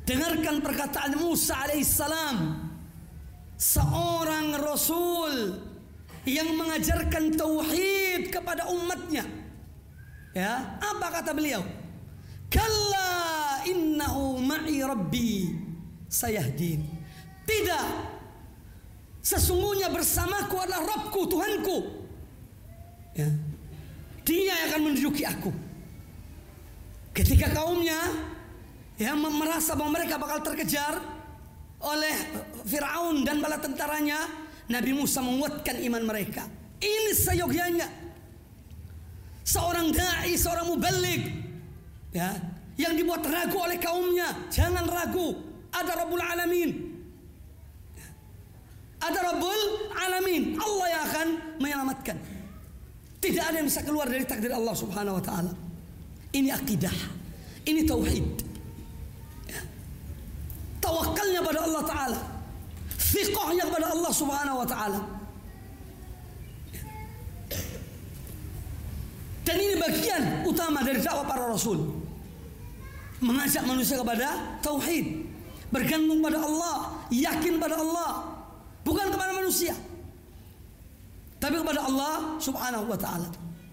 Dengarkan perkataan Musa alaihissalam, seorang rasul yang mengajarkan tauhid kepada umatnya. Ya, apa kata beliau? Kalla innahu ma'i rabbi sayahdin. Tidak, sesungguhnya bersamaku adalah Rabbku, Tuhanku. Ya. Dia yang akan menunjuki aku. Ketika kaumnya merasa bahwa mereka bakal terkejar oleh Fir'aun dan bala tentaranya, Nabi Musa menguatkan iman mereka. Ini seyogyanya seorang da'i, seorang muballigh, yang dibuat ragu oleh kaumnya. Jangan ragu, ada Rabbul Alamin, ada Rabbul Alamin, Allah yang akan menyelamatkan. Tidak ada yang bisa keluar dari takdir Allah subhanahu wa ta'ala. Ini akidah, ini tauhid. Tawakalnya pada Allah Ta'ala, thiqahnya kepada Allah Subhanahu Wa Ta'ala. Dan ini bagian utama dari dakwah para rasul, mengajak manusia kepada tauhid, bergantung pada Allah, yakin pada Allah, bukan kepada manusia, tapi kepada Allah Subhanahu Wa Ta'ala.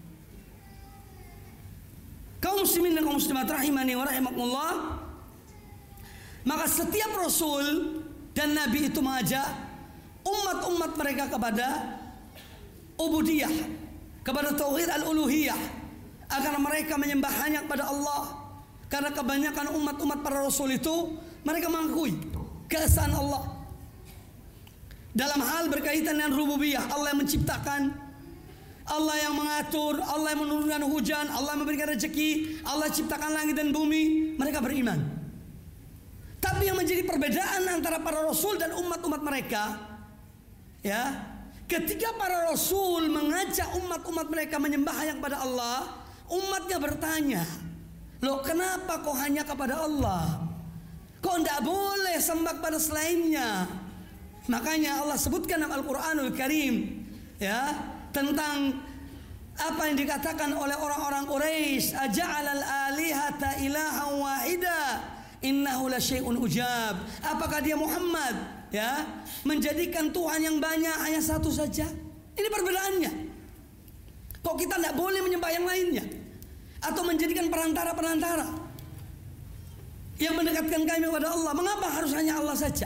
Kaum muslimin dan kaum muslimat rahimani wa rahimakumullah, maka setiap rasul dan nabi itu mengajak umat-umat mereka kepada ubudiyah, kepada tauhid al-uluhiyah, agar mereka menyembah hanya kepada Allah. Karena kebanyakan umat-umat para rasul itu mereka mengakui keesaan Allah dalam hal berkaitan dengan rububiyah. Allah yang menciptakan, Allah yang mengatur, Allah yang menurunkan hujan, Allah yang memberikan rezeki, Allah ciptakan langit dan bumi. Mereka beriman. Tapi yang menjadi perbedaan antara para rasul dan umat-umat mereka, ketika para rasul mengajak umat-umat mereka menyembah hanya kepada Allah, umatnya bertanya, loh kenapa kok hanya kepada Allah? Kok tidak boleh sembah pada selainnya? Makanya Allah sebutkan dalam Al-Quranul Karim, tentang apa yang dikatakan oleh orang-orang Quraisy, aja'alal alihata ilahan wahida innahu lasyai'un ujab. Apakah dia Muhammad menjadikan Tuhan yang banyak hanya satu saja? Ini perbedaannya. Kok kita tidak boleh menyembah yang lainnya, atau menjadikan perantara-perantara yang mendekatkan kami kepada Allah? Mengapa harus hanya Allah saja?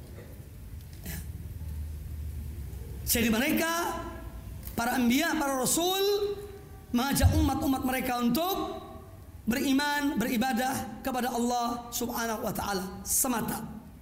Jadi mereka, para anbiya, para rasul, mengajak umat-umat mereka untuk beriman, beribadah kepada Allah Subhanahu wa ta'ala semata.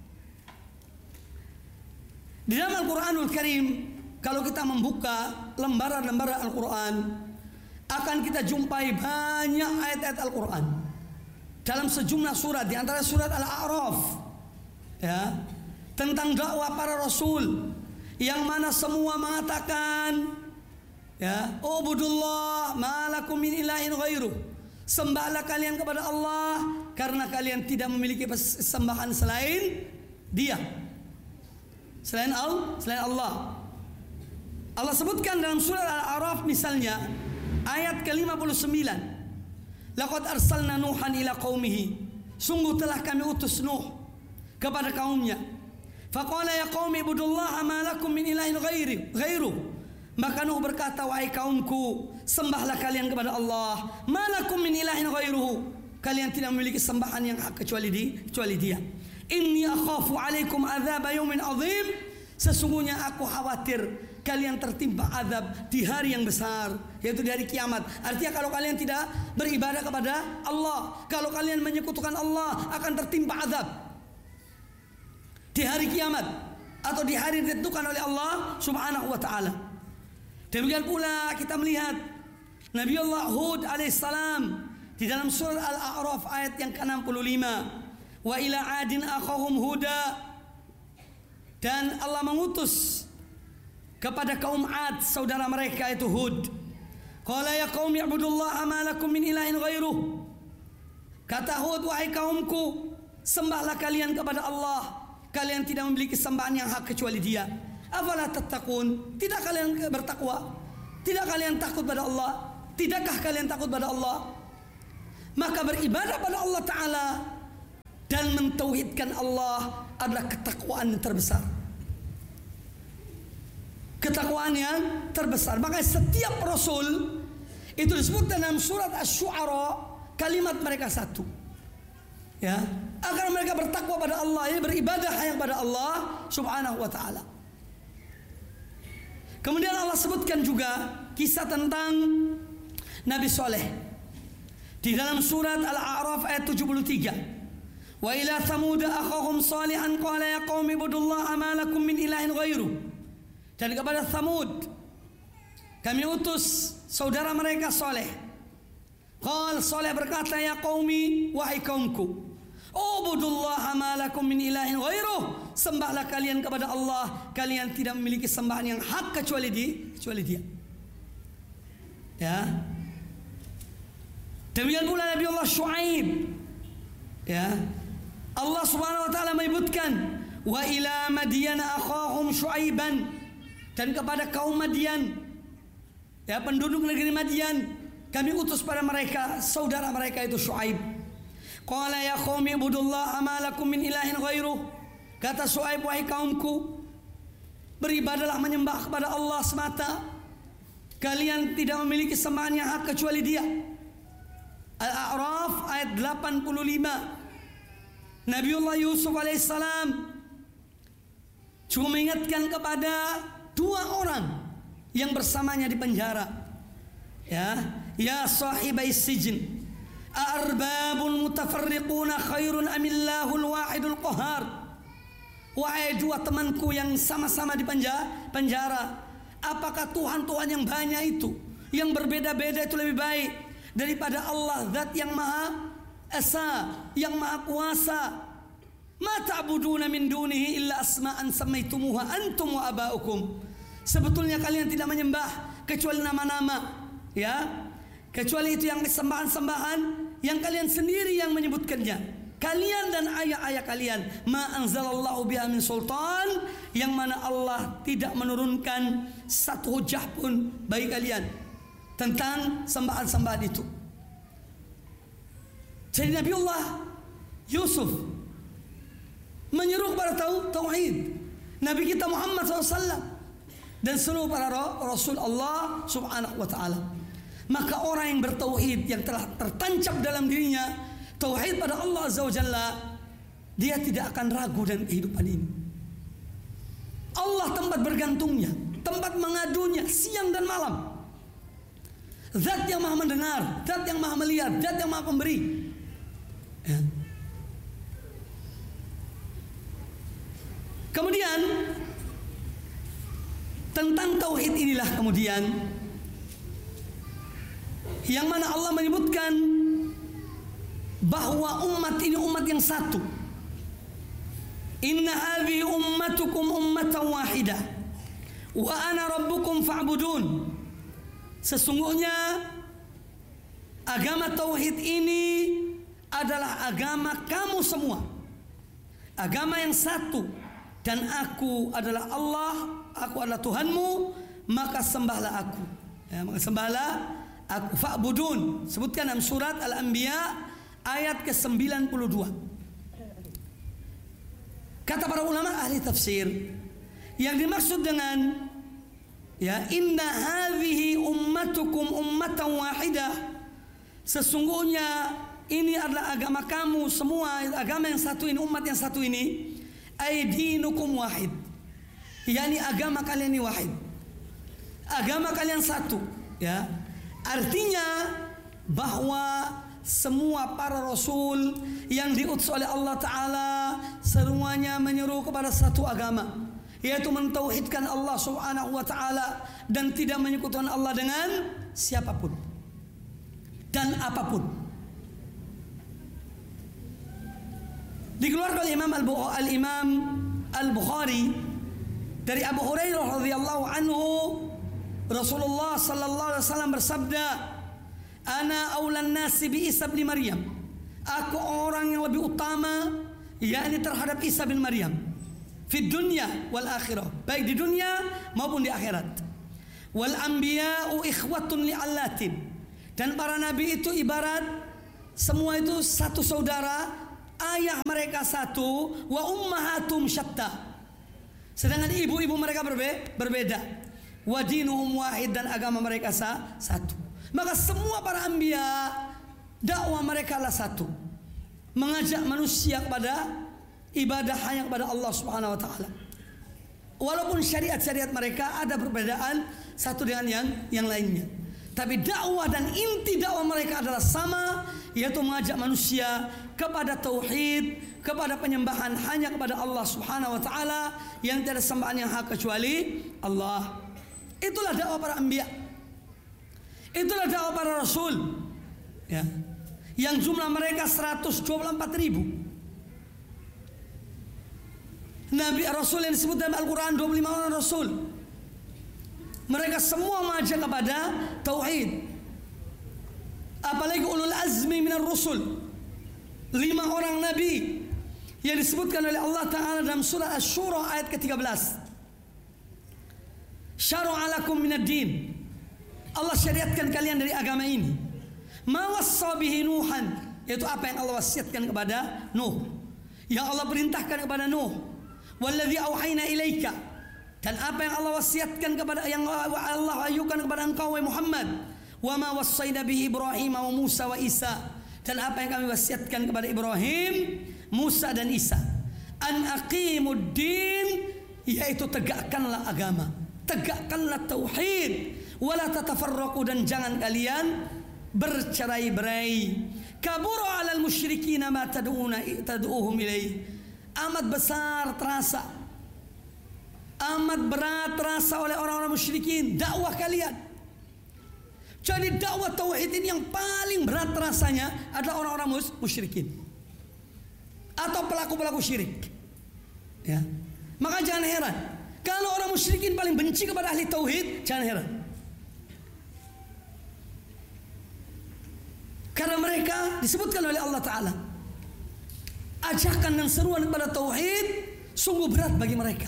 Di dalam Al-Quranul Karim, kalau kita membuka lembaran-lembaran Al-Quran, akan kita jumpai banyak ayat-ayat Al-Quran dalam sejumlah surat, di antara surat Al-A'raf, tentang dakwah para rasul, yang mana semua mengatakan, ubudullah ma lakum min ilahin ghairuh, sembahlah kalian kepada Allah karena kalian tidak memiliki sembahan selain Dia, selain Allah. Allah sebutkan dalam surah Al-A'raf misalnya ayat ke-59, laqad arsalna nuhan ila qaumihi, sungguh telah kami utus Nuh kepada kaumnya. Faqala ya qaumi ibudullaha ma lakum min ilahin ghairuh, maka Nuh berkata, wahai kaumku, sembahlah kalian kepada Allah. Malakum min ilahin ghairuhu, kalian tidak memiliki sembahan yang hak kecuali Dia. Inni akhafu alaikum adzab yaumin azim, sesungguhnya aku khawatir kalian tertimpa azab di hari yang besar, yaitu di hari kiamat. Artinya kalau kalian tidak beribadah kepada Allah, kalau kalian menyekutukan Allah, akan tertimpa azab di hari kiamat, atau di hari ditentukan oleh Allah Subhanahu wa ta'ala. Demikian pula kita melihat Nabi Allah Hud alaihissalam di dalam surah Al-A'raf ayat yang ke-65, wa ila adin akhahum huda, dan Allah mengutus kepada kaum Ad saudara mereka itu Hud. Qala ya qaumi ibudullaha ma lakum min ilahin ghairuh, kata Hud, wahai kaumku, sembahlah kalian kepada Allah, kalian tidak memiliki sembahan yang hak kecuali Dia. Afala tattaqun, tidak kalian bertakwa? Tidak kalian takut pada Allah? Tidakkah kalian takut pada Allah? Maka beribadah pada Allah Ta'ala dan dan mentauhidkan Allah adalah ketakwaan yang terbesar. Ketakwaan yang terbesar. Maka setiap Rasul itu disebut dalam surat Asy-Syu'ara, kalimat mereka satu. Ya, agar mereka bertakwa pada Allah, ya, beribadah hanya pada Allah Subhanahu wa taala. Kemudian Allah sebutkan juga kisah tentang Nabi Saleh di dalam surat Al-A'raf ayat 73. Wa ila Thamud akhahum Salihan qala ya qaumi ibudullaha ma lakum min ilahin ghairu. Dan kepada Thamud kami utus saudara mereka Saleh. Qal Saleh berkata, ya qaumi, wahai kaumku, ubudullaha ma lakum min ilahin ghairuh, sembahlah kalian kepada Allah, kalian tidak memiliki sembahan yang hak kecuali Dia. Ya. Demikian pula Nabi Allah Syuaib. Ya. Allah Subhanahu wa taala menyebutkan, wa ila Madyan akhahum Syuaiban, dan kepada kaum Madian, ya, penduduk negeri Madian, kami utus pada mereka saudara mereka itu Syuaib. Qala ya qaumi ibudullaha ma lakum min ilahin ghairuh. Kata Syuaib, wahai kaumku, beribadahlah menyembah kepada Allah semata. Kalian tidak memiliki sembahan yang hak kecuali Dia. Al-A'raf ayat 85. Nabiullah Yusuf alaihissalam cuma mengingatkan kepada dua orang yang bersamanya di penjara. Ya sahibai sijn, arbabul mutafarriquna khairun amillahul wahidul qahar. Wahai dua temanku yang sama-sama di penjara, apakah Tuhan-Tuhan yang banyak itu, yang berbeda-beda itu lebih baik daripada Allah Zat yang Maha Esa, yang Maha Kuasa? Ma ta'buduna min dunihi illa asma'an sammaitumuha antum wa aba'ukum. Sebetulnya kalian tidak menyembah kecuali nama-nama, ya, kecuali itu yang sembahan-sembahan yang kalian sendiri yang menyebutkannya, kalian dan ayah-ayah kalian. Ma anzalallahu biha min sultan, yang mana Allah tidak menurunkan satu hujah pun bagi kalian tentang sembahan-sembahan itu. Jadi Nabiullah Yusuf menyeru kepada tauhid. Nabi kita Muhammad SAW dan seluruh para Rasul Allah Subhanahu wa ta'ala. Maka orang yang bertauhid, yang telah tertancap dalam dirinya tauhid pada Allah Azza wa Jalla, dia tidak akan ragu dengan kehidupan ini. Allah tempat bergantungnya, tempat mengadunya siang dan malam. Zat yang Maha mendengar, Zat yang Maha melihat, Zat yang Maha pemberi. Ya. Kemudian tentang tauhid inilah kemudian yang mana Allah menyebutkan bahwa umat ini umat yang satu. Inna hadhihi ummatukum ummatan wahidah wa ana rabbukum fa'budun. Sesungguhnya agama tauhid ini adalah agama kamu semua, agama yang satu, dan aku adalah Allah, aku adalah Tuhanmu, maka sembahlah aku. Ya, maka sembahlah aku, fa'budun. Sebutkan dalam surat Al-Anbiya ayat ke-92. Kata para ulama ahli tafsir, yang dimaksud dengan ya inna hadhihi ummatukum ummatan wahidah, sesungguhnya ini adalah agama kamu semua, agama yang satu ini, umat yang satu ini. Aidinukum wahid, yakni agama kalian ini wahid, agama kalian satu. Ya, artinya bahwa semua para rasul yang diutus oleh Allah Ta'ala semuanya menyeru kepada satu agama, yaitu mentauhidkan Allah Subhanahu wa Ta'ala dan tidak menyekutukan Allah dengan siapapun dan apapun. Dikeluarkan oleh Al-Imam Al-Bukhari dari Abu Hurairah radhiyallahu anhu, Rasulullah sallallahu alaihi wasallam bersabda, "Ana aulan nasi bi Isa bin Maryam." Aku orang yang lebih utama yakni terhadap Isa bin Maryam fi dunya wal akhirah, baik di dunia maupun di akhirat. Wal anbiya'u ikhwatun li'allatin, dan para nabi itu ibarat semua itu satu saudara ayah mereka satu, wa ummahatum syatta. Sedangkan ibu-ibu mereka berbeda. Wa dinuhum wahid, dan agama mereka satu. Maka semua para anbiya dakwah mereka lah satu. Mengajak manusia kepada ibadah hanya kepada Allah Subhanahu wa taala. Walaupun syariat-syariat mereka ada perbedaan satu dengan yang lainnya, tapi dakwah dan inti dakwah mereka adalah sama, yaitu mengajak manusia kepada tauhid, kepada penyembahan hanya kepada Allah Subhanahu wa taala, yang tiada sembahan yang hak kecuali Allah. Itulah dakwah para anbiya. Itulah dakwah para rasul. Ya. Yang jumlah mereka 124.000. Nabi Rasul yang disebut dalam Al-Quran 25 orang Rasul. Mereka semua mengajak kepada tauhid. Apalagi ulul azmi minar rusul, 5 orang Nabi yang disebutkan oleh Allah Ta'ala dalam surah Asy-Syura ayat ke-13. Syara'a lakum minad din, Allah syariatkan kalian dari agama ini. Ma wassa bihi Nuhan, yaitu apa yang Allah wasiatkan kepada Nuh, yang Allah perintahkan kepada Nuh. Walladzi auhayna ilaika, dan apa yang Allah wasiatkan kepada, yang Allah wahyukan kepada engkau wahai Muhammad. Wa ma wassayna bihi Ibrahim wa Musa wa Isa, dan apa yang kami wasiatkan kepada Ibrahim, Musa dan Isa. An aqimuddin, yaitu tegakkanlah agama, tegakkanlah tauhid. Wala tatafarraqu, dan jangan kalian bercerai-berai. Kabura 'alal musyrikin ma tad'uhum ilaih. Amat besar terasa, amat berat terasa oleh orang-orang musyrikin dakwah kalian. Jadi dakwah tauhid ini yang paling berat terasanya adalah orang-orang musyrikin atau pelaku-pelaku syirik. Ya. Maka jangan heran kalau orang musyrikin paling benci kepada ahli tauhid, jangan heran. Karena mereka disebutkan oleh Allah Ta'ala, ajakan dan seruan kepada tauhid sungguh berat bagi mereka.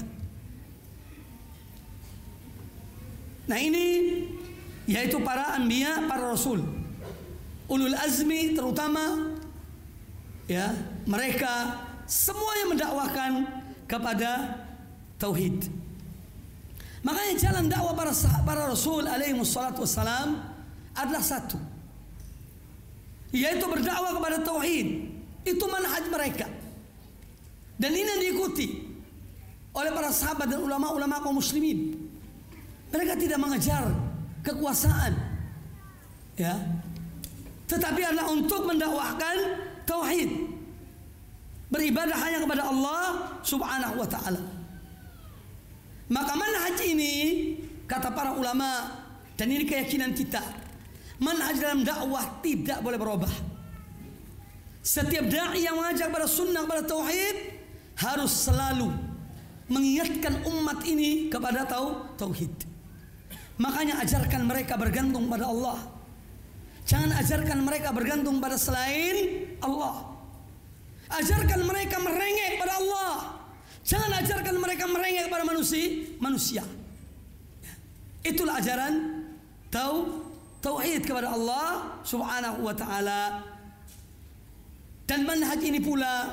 Nah ini yaitu para anbiya, para rasul, ulul azmi terutama, ya, mereka semua yang mendakwahkan kepada tauhid. Makanya jalan dakwah para rasul alaihi wassalatu wassalam adalah satu, yaitu berdakwah kepada tauhid. Itu manhaj mereka, dan ini yang diikuti oleh para sahabat dan ulama-ulama kaum muslimin. Mereka tidak mengejar kekuasaan, ya, tetapi adalah untuk mendakwahkan tauhid, beribadah hanya kepada Allah Subhanahu wa taala. Maka manhaj ini, kata para ulama, dan ini keyakinan kita, manhaj dalam dakwah tidak boleh berubah. Setiap dai yang mengajak pada sunnah, pada tauhid, harus selalu mengingatkan umat ini kepada tauhid. Makanya ajarkan mereka bergantung pada Allah. Jangan ajarkan mereka bergantung pada selain Allah. Ajarkan mereka merengek pada Allah. Jangan ajarkan mereka merengek pada manusia. Itulah ajaran tauhid kepada Allah Subhanahu wa taala. Dan manhaj ini pula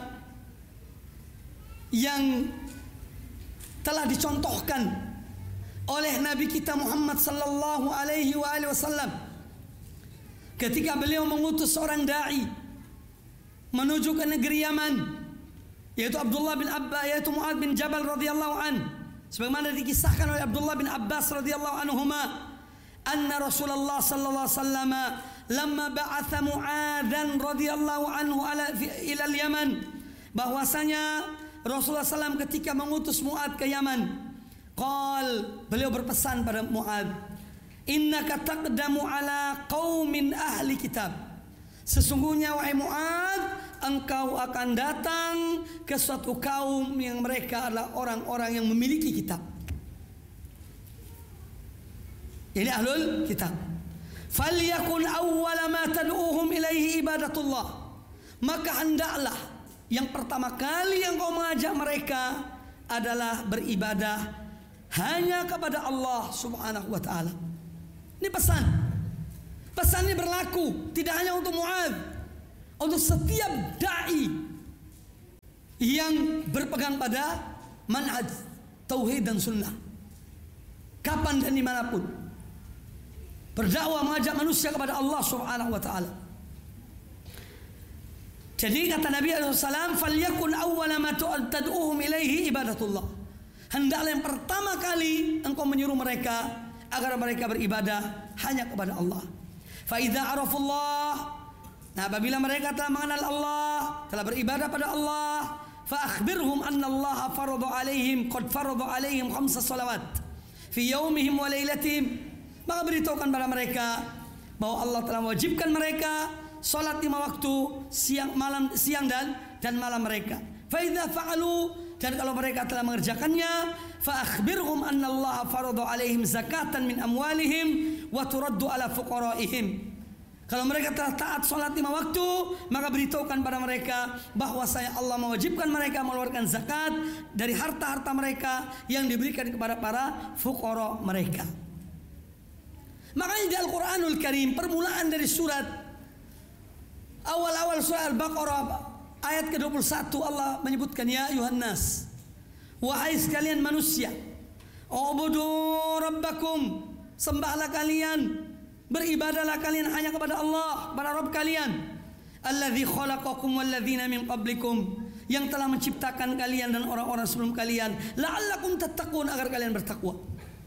yang telah dicontohkan oleh Nabi kita Muhammad sallallahu alaihi wasallam ketika beliau mengutus seorang dai menuju ke negeri Yaman, yaitu Abdullah bin Abbas, yaitu Mu'adz bin Jabal radhiyallahu an, sebagaimana dikisahkan oleh Abdullah bin Abbas radhiyallahu anhuma, anna Rasulullah sallallahu alaihi wasallam lamma ba'atha Mu'adzan radhiyallahu anhu ila al-Yaman, bahwasanya Rasulullah SAW ketika mengutus Mu'adz ke Yaman, beliau berpesan pada Mu'adz, innaka taqdamu ala qaumin ahli kitab, sesungguhnya wahai Mu'adz, engkau akan datang ke suatu kaum yang mereka adalah orang-orang yang memiliki kitab, ini ahlul kitab. Falyakun awwala ma tad'uhum ilaihi ibadatullah, maka hendaklah yang pertama kali yang kau mengajak mereka adalah beribadah hanya kepada Allah Subhanahu wa taala. Ini pesan. Pesan ini berlaku tidak hanya untuk Mu'adz, untuk setiap dai yang berpegang pada manhaj tauhid dan sunnah, kapan dan dimanapun, berdakwah mengajak manusia kepada Allah Subhanahu wa taala. Jadi kata Nabi SAW, "Falyakun awwala ma tad'uhum ilaihi ibadatullah." Hendaklah yang pertama kali engkau menyuruh mereka agar mereka beribadah hanya kepada Allah. Fa idza arafullah, nah apabila mereka telah mengenal Allah, telah beribadah pada Allah, fa akhbirhum anna Allah qad farada alaihim 5 salawat fi yaumihim wa lailatihim. Maka beritahukan pada mereka bahwa Allah telah mewajibkan mereka salat 5 waktu, siang dan malam mereka. Fa idza fa'alu, dan kalau mereka telah mengerjakannya, fa akhbirhum anna Allah farada alaihim zakatan min amwalihim wa turaddu ala fuqaraihim. Kalau mereka telah taat salat 5 waktu, maka beritahukan pada mereka bahwasanya Allah mewajibkan mereka mengeluarkan zakat dari harta-harta mereka yang diberikan kepada para fuqara mereka. Makanya di Al-Qur'anul Karim, permulaan dari surat awal-awal surah Al-Baqarah ayat ke-21, Allah menyebutkan, ya ayuhan nas, wahai sekalian manusia, ubudu rabbakum, sembahlah kalian, beribadahlah kalian hanya kepada Allah, kepada Rabb kalian, alladzi khalaqakum walladzina min qablikum, yang telah menciptakan kalian dan orang-orang sebelum kalian, la'allakum tattaqun, agar kalian bertakwa.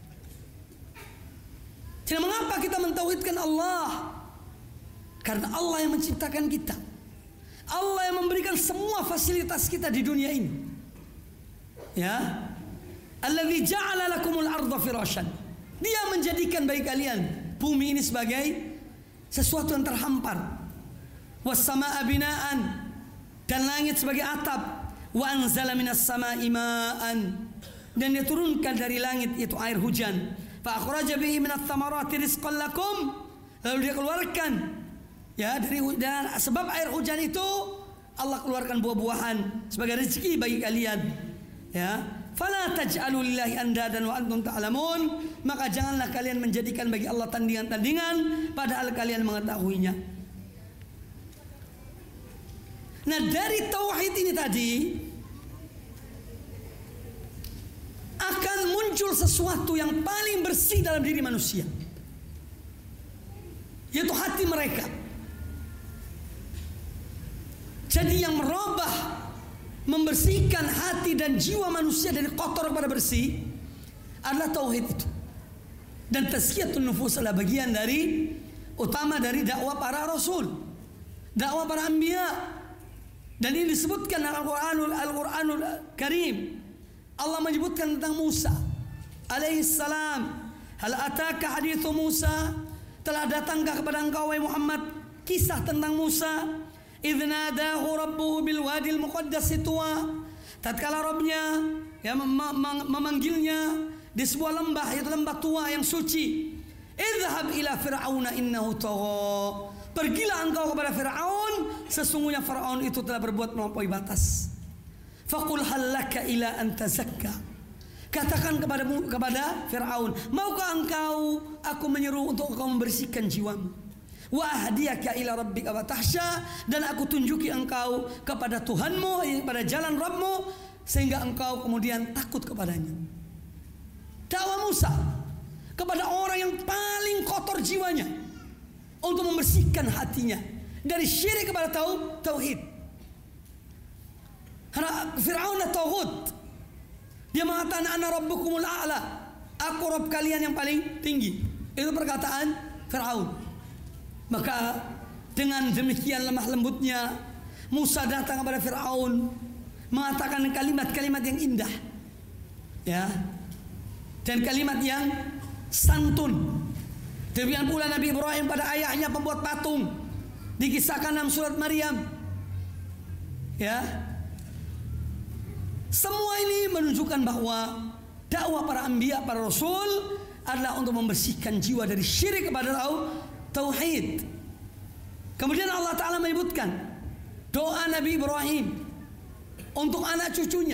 Jadi mengapa kita mentauhidkan Allah? Karena Allah yang menciptakan kita, Allah yang memberikan semua fasilitas kita di dunia ini. Ya, alladzi ja'ala lakumul arda firasyan, Dia menjadikan bagi kalian bumi ini sebagai sesuatu yang terhampar. Was samaa binaan, dan langit sebagai atap. Wa anzala minas samaa'i ma'an, dan Dia turunkan dari langit itu air hujan. Fa akhraja bihi minats thamarati rizqan lakum, lalu Dia keluarkan, ya, dari dan sebab air hujan itu Allah keluarkan buah-buahan sebagai rezeki bagi kalian. Ya, fala taj'alu lillahi andadan wa antum ta'lamun, maka janganlah kalian menjadikan bagi Allah tandingan-tandingan padahal kalian mengetahuinya. Nah, dari tauhid ini tadi akan muncul sesuatu yang paling bersih dalam diri manusia, yaitu hati mereka. Jadi yang merubah, membersihkan hati dan jiwa manusia dari kotor kepada bersih adalah tauhid itu. Dan tazkiyatun nufus adalah bagian dari utama dari dakwah para rasul, dakwah para anbiya. Dan ini disebutkan dalam Al-Qur'anul Karim. Allah menyebutkan tentang Musa alaihissalam, hal ataka hadithu Musa, telah datangkah kepada engkau wahai Muhammad kisah tentang Musa, idz nadahu rabbuhu bil wadil muqaddas tuwa, tatkala Rabbnya ya memanggilnya di sebuah lembah, yaitu lembah tua yang suci. Idhhab ila fir'auna innahu tagha, pergilah engkau kepada Fir'aun, sesungguhnya Fir'aun itu telah berbuat melampaui batas. Faqul hal laka ila an tazakka, katakan kepada Fir'aun, maukah engkau aku menyeru untuk engkau membersihkan jiwamu? Wa ahdiyaka ila rabbika fatahsya, dan aku tunjuki engkau kepada Tuhanmu, kepada jalan Rabbmu, sehingga engkau kemudian takut kepadanya. Dakwah Musa kepada orang yang paling kotor jiwanya untuk membersihkan hatinya dari syirik kepada tauhid. Karena Fir'aun tauhid, dia mengatakan ana rabbukumul a'la, aku Rabb kalian yang paling tinggi. Itu perkataan Fir'aun. Maka dengan demikian lemah lembutnya Musa datang kepada Fir'aun, mengatakan kalimat-kalimat yang indah, ya, dan kalimat yang santun. Demikian pula Nabi Ibrahim pada ayahnya pembuat patung, dikisahkan dalam surat Maryam. Ya, semua ini menunjukkan bahwa dakwah para anbiya, para rasul adalah untuk membersihkan jiwa dari syirik kepada tauhid. Kemudian Allah Ta'ala menyebutkan doa Nabi Ibrahim untuk anak cucunya.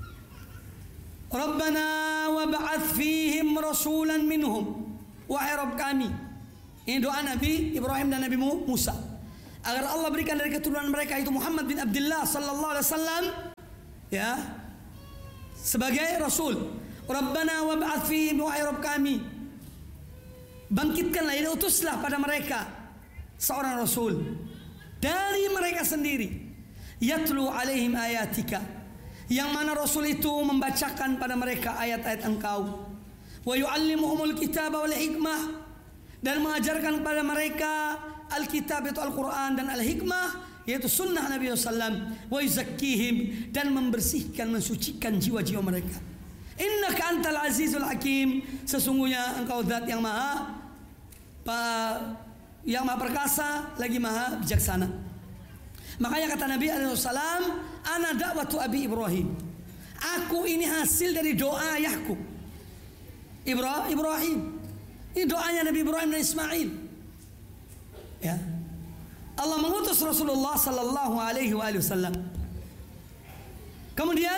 Rabbana wa ba'ath fihim rasulan minhum, wahai Rabb kami. Ini doa Nabi Ibrahim dan Nabi Musa, agar Allah berikan dari keturunan mereka, itu Muhammad bin Abdullah sallallahu alaihi wasallam, ya, sebagai rasul. Rabbana wab'ats fihim, wahai Rabb kami, bangkitkanlah, ini utuslah pada mereka seorang rasul dari mereka sendiri, yatlu alaihim ayatika, yang mana rasul itu membacakan pada mereka ayat-ayat engkau, wa yu'allimuhumul kitaba wal hikmah, dan mengajarkan kepada mereka Alkitab itu Al-Quran dan Al-Hikmah yaitu sunnah Nabi SAW, wa yuzakkihim, dan membersihkan, mensucikan jiwa-jiwa mereka. Innaka antal azizul hakim, sesungguhnya engkau zat yang maha perkasa lagi maha bijaksana. Makanya kata Nabi SAW, ana da'watu Abi Ibrahim, aku ini hasil dari doa ayahku Ibrahim. Ini doanya Nabi Ibrahim dan Ismail. Ya, Allah mengutus Rasulullah sallallahu alaihi wasallam. Kemudian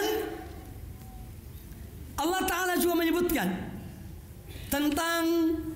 Allah Ta'ala juga menyebutkan tentang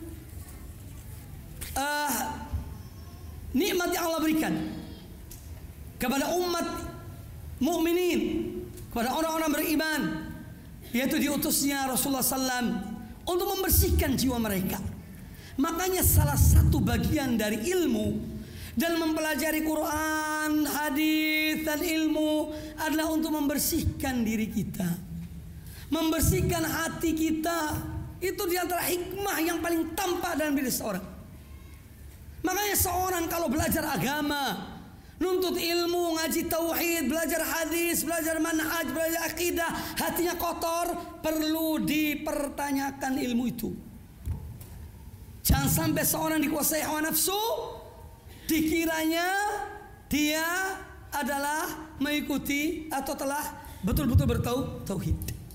nikmat yang Allah berikan kepada umat mukminin, kepada orang-orang beriman, yaitu diutusnya Rasulullah SAW untuk membersihkan jiwa mereka. Makanya salah satu bagian dari ilmu dan mempelajari Quran, hadis dan ilmu adalah untuk membersihkan diri kita, membersihkan hati kita. Itu diantara hikmah yang paling tampak dalam diri seorang. Makanya seorang kalau belajar agama, nuntut ilmu, ngaji tauhid, belajar hadis, belajar manhaj, belajar akidah, hatinya kotor, perlu dipertanyakan ilmu itu. Jangan sampai seorang dikuasai hawa nafsu, dikiranya dia adalah mengikuti atau telah betul-betul bertauhid.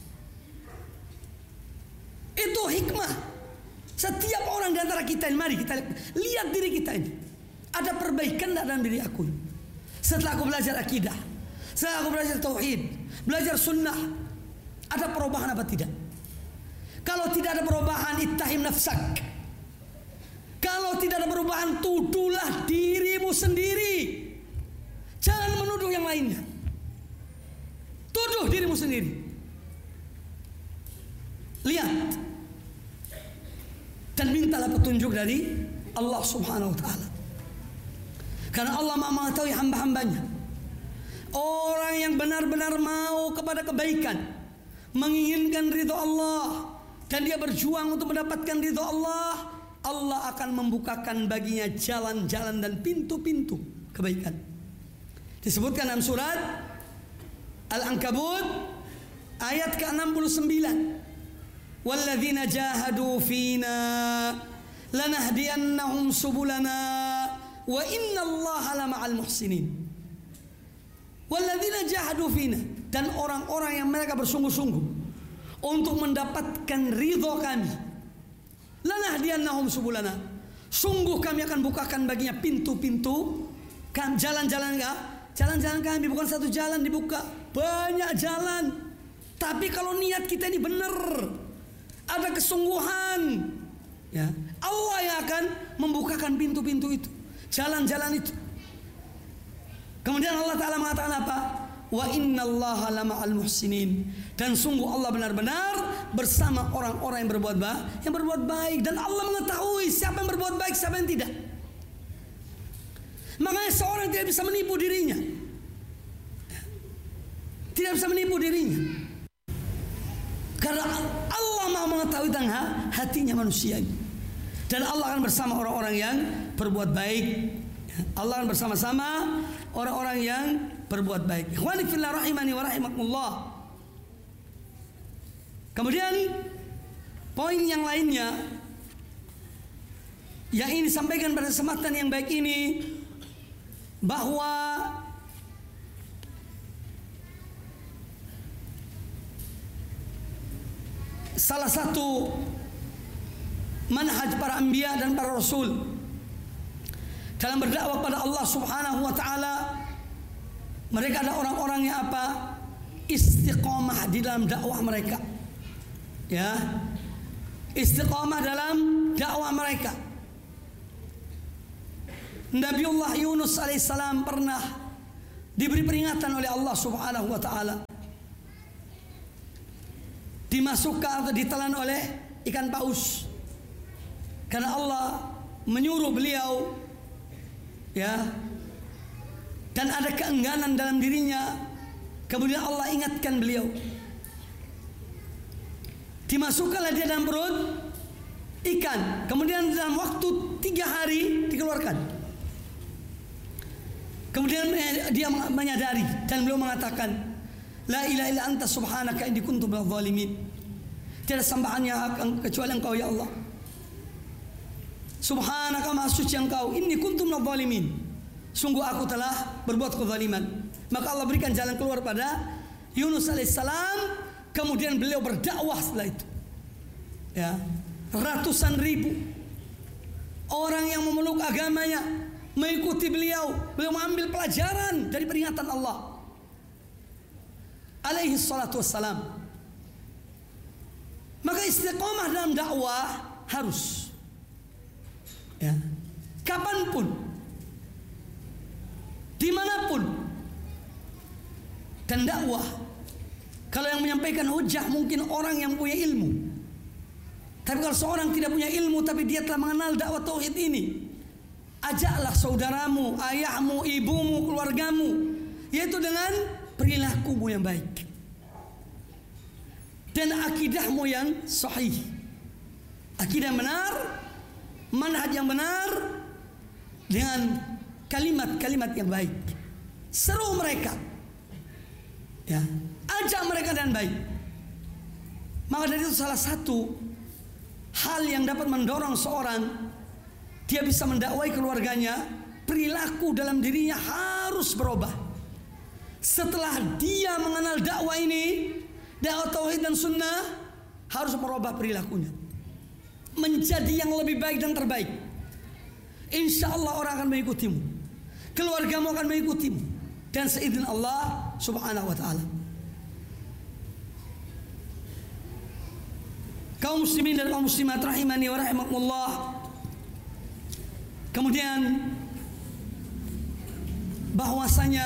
Itu hikmah. Setiap orang di antara kita ini, mari kita lihat diri kita ini, ada perbaikan dalam diri aku. Setelah aku belajar akidah, setelah aku belajar tauhid, belajar sunnah, ada perubahan apa tidak? Kalau tidak ada perubahan, ittahim nafsak. Kalau tidak ada perubahan, tuduhlah dirimu sendiri. Jangan menuduh yang lainnya. Tuduh dirimu sendiri. Lihat dan mintalah petunjuk dari Allah Subhanahu wa Ta'ala. Karena Allah Maha mengetahui hamba-hambanya. Orang yang benar-benar mau kepada kebaikan, menginginkan ridha Allah, dan dia berjuang untuk mendapatkan ridha Allah, Allah akan membukakan baginya jalan-jalan dan pintu-pintu kebaikan. Disebutkan dalam surat Al-Ankabut ayat ke-69. Walladzina jahadu fina lanahdiyannahum subulana wa innallaha lama'al muhsinin. Walladzina jahadu fina, dan orang-orang yang mereka bersungguh-sungguh untuk mendapatkan ridha kami. Lanahdiyannahum subulana, sungguh kami akan bukakan baginya pintu-pintu jalan-jalan kami. Bukan satu jalan dibuka, banyak jalan. Tapi kalau niat kita ini benar, ada kesungguhan, ya, Allah yang akan membukakan pintu-pintu itu, jalan-jalan itu. Kemudian Allah Ta'ala mengatakan apa? Wa innallaha lama'al muhsinin, dan sungguh Allah benar-benar bersama orang-orang yang berbuat baik. Dan Allah mengetahui siapa yang berbuat baik, siapa yang tidak. Makanya seorang tidak bisa menipu dirinya, tidak bisa menipu dirinya, karena Allah Maha mengetahui tentang hatinya manusia ini. Dan Allah akan bersama orang-orang yang berbuat baik. Allah akan bersama-sama orang-orang yang berbuat baik. Ikhwani fillah rahimani wa rahimakumullah. Kemudian poin yang lainnya yang ini disampaikan pada kesempatan yang baik ini, bahwa salah satu manhaj para anbiya dan para rasul dalam berdakwah kepada Allah Subhanahu wa Ta'ala, mereka ada orang-orang yang apa? Istiqomah di dalam dakwah mereka. Ya, istiqomah dalam dakwah mereka. Nabiullah Yunus alaihissalam pernah diberi peringatan oleh Allah Subhanahu wa Ta'ala. dimasukkan atau ditelan oleh ikan paus. Karena Allah menyuruh beliau, ya, dan ada keengganan dalam dirinya. Kemudian Allah ingatkan beliau. Dimasukkanlah dia dalam perut ikan. Kemudian dalam waktu 3 hari dikeluarkan. Kemudian dia menyadari dan beliau mengatakan, La ilaha illa anta subhanaka inni kuntu minadh dhalimin. Tiada sembahan yang hak kecuali Engkau ya Allah. Subhanaka maha suci Engkau, inni kuntu minadh dhalimin. Sungguh aku telah berbuat kezaliman. Maka Allah berikan jalan keluar pada Yunus alaihissalam. Kemudian beliau berdakwah setelah itu. Ya, ratusan ribu orang yang memeluk agamanya mengikuti beliau. Beliau mengambil pelajaran dari peringatan Allah alaihi salatu wassalam. Maka istiqomah dalam dakwah harus, ya, kapanpun, dimanapun. Dan dakwah, kalau yang menyampaikan hujah mungkin orang yang punya ilmu. Tapi kalau seorang tidak punya ilmu tapi dia telah mengenal dakwah tauhid ini, ajaklah saudaramu, ayahmu, ibumu, keluargamu, yaitu dengan perilakumu yang baik dan akidahmu yang sahih. Akidah yang benar, manhaj yang benar, dengan kalimat-kalimat yang baik. Seru mereka, ya, ajak mereka dengan baik. Maka dari itu salah satu hal yang dapat mendorong seorang dia bisa mendakwai keluarganya, perilaku dalam dirinya harus berubah. Setelah dia mengenal dakwah ini, dakwah tauhid dan sunnah, harus merubah perilakunya menjadi yang lebih baik dan terbaik. Insya Allah orang akan mengikutimu, keluargamu akan mengikutimu, dan seizin Allah subhanahu wa ta'ala. Kaum muslimin dan kaum muslimat rahimani wa rahimakumullah. Kemudian bahwasanya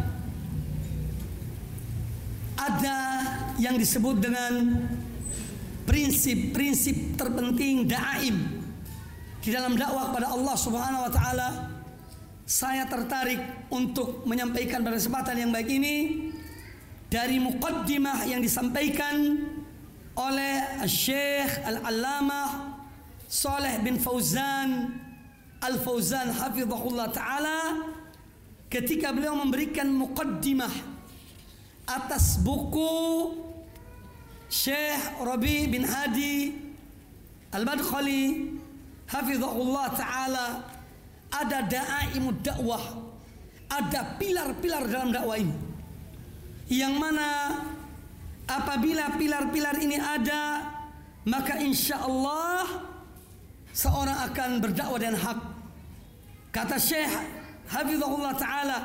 ada yang disebut dengan prinsip-prinsip terpenting da'aim di dalam dakwah kepada Allah Subhanahu wa taala. Saya tertarik untuk menyampaikan pada kesempatan yang baik ini dari muqaddimah yang disampaikan oleh Syekh Al-Allamah Shalih bin Fauzan Al-Fauzan hafizahullah ta'ala, ketika beliau memberikan muqaddimah atas buku Syekh Rabi bin Hadi Al-Madkhali hafizahullah ta'ala. Ada da'aimud dakwah, ada pilar-pilar dalam dakwah ini, yang mana apabila pilar-pilar ini ada, maka insya Allah seorang akan berdakwah dengan hak. Kata Syekh hafizahullah ta'ala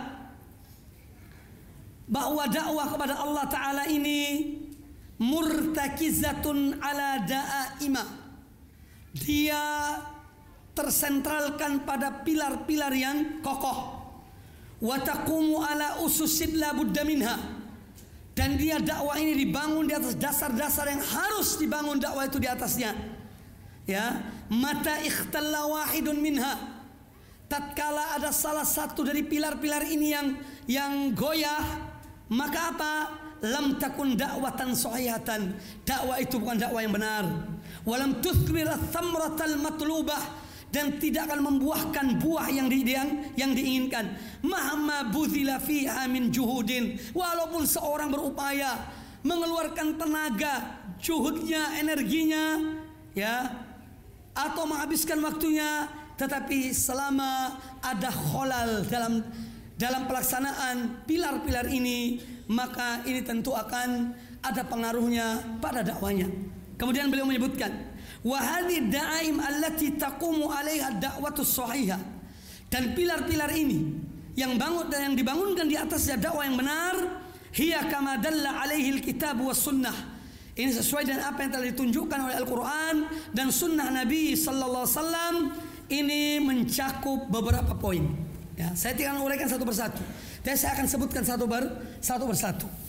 bahwa dakwah kepada Allah ta'ala ini murtakizatun ala da'aimah. Dia tersentralkan pada pilar-pilar yang kokoh. Wa taqumu ala ususin la budda minha. Dan dia dakwah ini dibangun di atas dasar-dasar yang harus dibangun dakwah itu di atasnya. Ya, mata ikhtalla wahidun minha. Tatkala ada salah satu dari pilar-pilar ini yang goyah, maka apa? Lam takun dakwatan sahihatan. Dakwah itu bukan dakwah yang benar. Walam tuthmir thamratal matlubah, dan tidak akan membuahkan buah yang diinginkan. Mahamma budzila fiha min juhudin, walaupun seorang berupaya mengeluarkan tenaga, juhudnya, energinya, ya, atau menghabiskan waktunya, tetapi selama ada kholal dalam pelaksanaan pilar-pilar ini, maka ini tentu akan ada pengaruhnya pada dakwanya. Kemudian beliau menyebutkan, wa hadhihi da'aim allati taqumu 'alaiha ad-da'watus shahihah. Dan pilar-pilar ini yang dibangunkan di atasnya dakwah yang benar, hiya kama dalla 'alaihi al-kitab was sunnah. Ini sesuai dengan apa yang telah ditunjukkan oleh Al-Qur'an dan sunnah Nabi sallallahu alaihi wasallam. Ini mencakup beberapa poin. Ya, saya tidak akan uraikan satu persatu. Tapi saya akan sebutkan satu persatu.